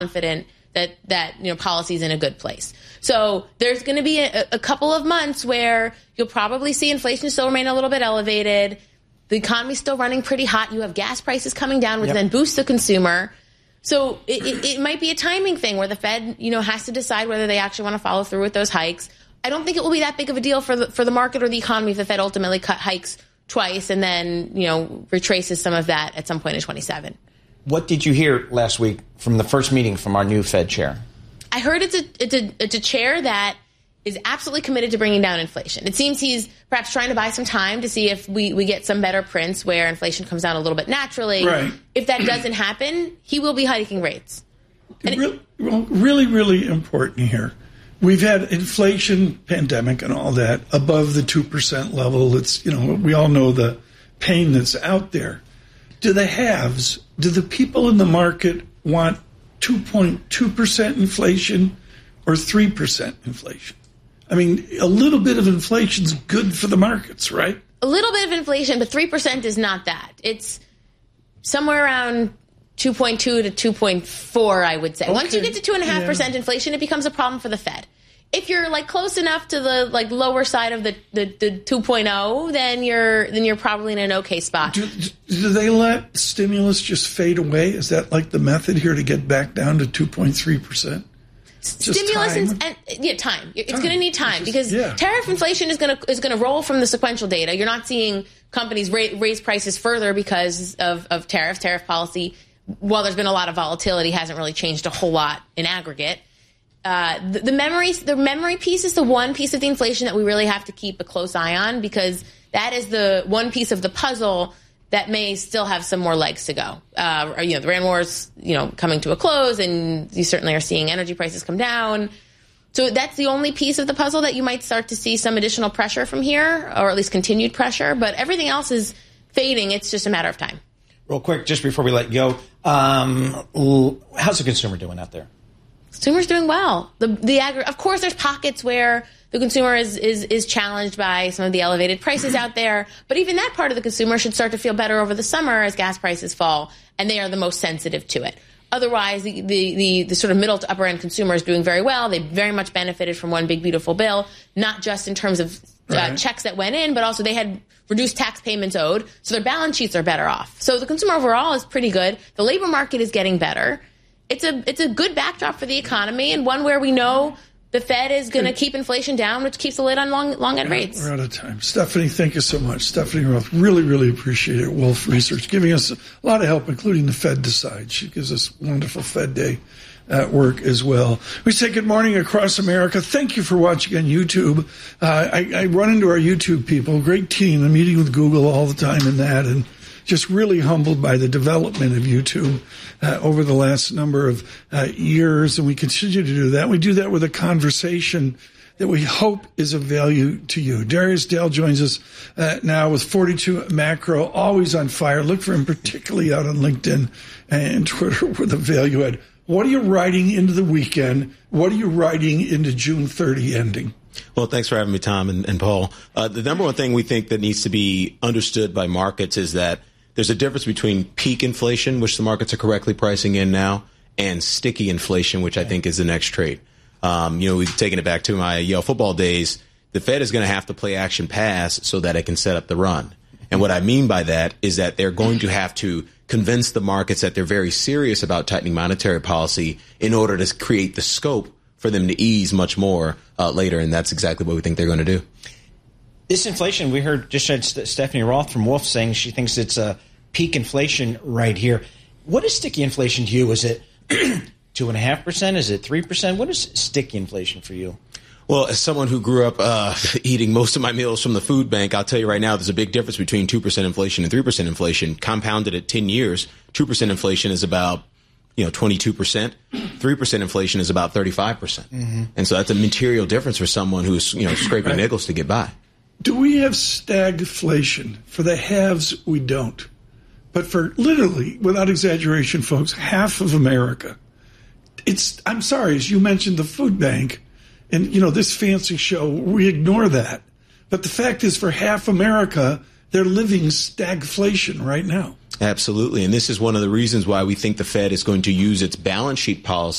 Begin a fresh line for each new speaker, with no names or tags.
confident that policy's in a good place. So there's going to be a couple of months where you'll probably see inflation still remain a little bit elevated. The economy's still running pretty hot. You have gas prices coming down, which then boosts the consumer. So it might be a timing thing where the Fed, has to decide whether they actually want to follow through with those hikes. I don't think it will be that big of a deal for the market or the economy if the Fed ultimately cut hikes twice and then, retraces some of that at some point in 27.
What did you hear last week from the first meeting from our new Fed chair?
I heard it's a chair that is absolutely committed to bringing down inflation. It seems he's perhaps trying to buy some time to see if we get some better prints where inflation comes down a little bit naturally.
Right.
If that doesn't happen, he will be hiking rates.
Really, really important here. We've had inflation, pandemic, and all that above the 2% level. It's, we all know the pain that's out there. Do the people in the market want 2.2% inflation or 3% inflation? I mean, a little bit of inflation is good for the markets, right?
A little bit of inflation, but 3% is not that. It's somewhere around 2.2 to 2.4, I would say. Okay. Once you get to 2.5% inflation, it becomes a problem for the Fed. If you're close enough to the lower side of the 2.0, then you're probably in an okay spot.
Do they let stimulus just fade away? Is that the method here to get back down to 2.3%?
Stimulus and time. It's going to need time because tariff inflation is going to roll from the sequential data. You're not seeing companies raise prices further because of tariff policy. While there's been a lot of volatility, hasn't really changed a whole lot in aggregate. The memory piece is the one piece of the inflation that we really have to keep a close eye on because that is the one piece of the puzzle that may still have some more legs to go. The Iran war's, coming to a close, and you certainly are seeing energy prices come down. So that's the only piece of the puzzle that you might start to see some additional pressure from here, or at least continued pressure. But everything else is fading. It's just a matter of time.
Real quick, just before we let you go, how's the consumer doing out there?
Consumer's doing well. Of course, there's pockets where the consumer is challenged by some of the elevated prices out there. But even that part of the consumer should start to feel better over the summer as gas prices fall, and they are the most sensitive to it. Otherwise, the sort of middle to upper end consumer is doing very well. They very much benefited from one big beautiful bill, not just in terms of checks that went in, but also they had reduced tax payments owed, so their balance sheets are better off. So the consumer overall is pretty good. The labor market is getting better. It's a good backdrop for the economy, and one where we know the Fed is going to keep inflation down, which keeps the lid on long end rates.
We're out of time. Stephanie, thank you so much. Stephanie Roth, really, really appreciate it. Wolf Research, giving us a lot of help, including the Fed Decides. She gives us wonderful Fed Day at work as well. We say good morning across America. Thank you for watching on YouTube. I run into our YouTube people, great team. I'm meeting with Google all the time in that, and just really humbled by the development of YouTube over the last number of years, and we continue to do that. We do that with a conversation that we hope is of value to you. Darius Dale joins us now with 42 Macro, always on fire. Look for him particularly out on LinkedIn and Twitter with a value add. What are you writing into the weekend? What are you writing into June 30 ending?
Well, thanks for having me, Tom and Paul. The number one thing we think that needs to be understood by markets is that there's a difference between peak inflation, which the markets are correctly pricing in now, and sticky inflation, which I think is the next trait. We've taken it back to my Yale football days. The Fed is going to have to play action pass so that it can set up the run. And what I mean by that is that they're going to have to convince the markets that they're very serious about tightening monetary policy in order to create the scope for them to ease much more later. And that's exactly what we think they're going to do.
This inflation, we heard Stephanie Roth from Wolf saying she thinks it's a peak inflation right here. What is sticky inflation to you? Is it 2.5%? Is it 3%? What is sticky inflation for you?
Well, as someone who grew up eating most of my meals from the food bank, I'll tell you right now, there's a big difference between 2% inflation and 3% inflation. Compounded at 10 years, 2% inflation is about 22%. 3% inflation is about 35%. Mm-hmm. And so that's a material difference for someone who's scraping nickels to get by.
Do we have stagflation? For the haves, we don't. But for literally, without exaggeration, folks, half of America, I'm sorry, as you mentioned the food bank and, this fancy show, we ignore that. But the fact is, for half America, they're living stagflation right now.
Absolutely. And this is one of the reasons why we think the Fed is going to use its balance sheet policy